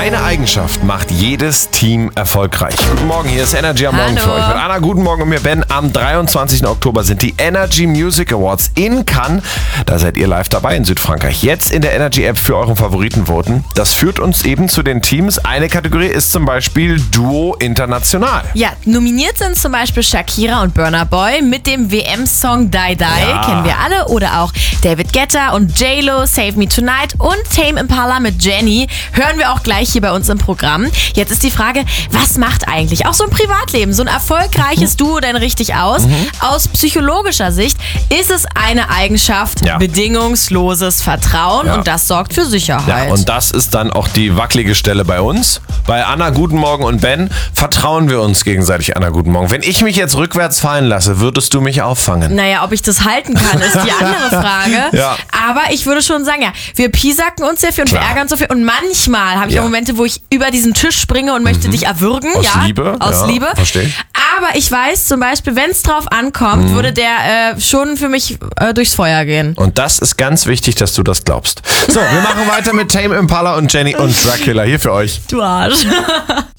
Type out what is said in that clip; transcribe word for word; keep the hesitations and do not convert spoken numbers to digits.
Eine Eigenschaft macht jedes Team erfolgreich. Guten Morgen, hier ist Energy am Morgen Hallo. für euch. Mit Anna, guten Morgen und mir Ben. Am dreiundzwanzigsten Oktober sind die Energy Music Awards in Cannes. Da seid ihr live dabei in Südfrankreich. Jetzt in der Energy App für euren Favoriten voten. Das führt uns eben zu den Teams. Eine Kategorie ist zum Beispiel Duo International. Ja, nominiert sind zum Beispiel Shakira und Burna Boy mit dem W M-Song Die Die, Ja. kennen wir alle. Oder auch David Guetta und J-Lo, Save Me Tonight und Tame Impala mit Jenny. Hören wir auch gleich hier bei uns im Programm. Jetzt ist die Frage, was macht eigentlich auch so ein Privatleben, so ein erfolgreiches Duo denn richtig aus? Mhm. Aus psychologischer Sicht ist es eine Eigenschaft, Ja. bedingungsloses Vertrauen, Ja. und das sorgt für Sicherheit. Ja, und das ist dann auch die wackelige Stelle bei uns. Bei Anna, guten Morgen und Ben vertrauen wir uns gegenseitig. Anna, guten Morgen. Wenn ich mich jetzt rückwärts fallen lasse, würdest du mich auffangen? Naja, ob ich das halten kann, ist die andere Frage. Ja. Aber ich würde schon sagen, ja, wir piesacken uns sehr viel und Klar. wir ärgern uns so viel. Und manchmal habe ich Ja. auch Momente, wo ich über diesen Tisch springe und möchte dich erwürgen. Aus ja, Liebe, Aus ja, Liebe. verstehe ich. Aber ich weiß zum Beispiel, wenn es drauf ankommt, würde der äh, schon für mich äh, durchs Feuer gehen. Und das ist ganz wichtig, dass du das glaubst. So, wir machen weiter mit Tame Impala und Jenny und Dracula hier für euch. Du Arsch.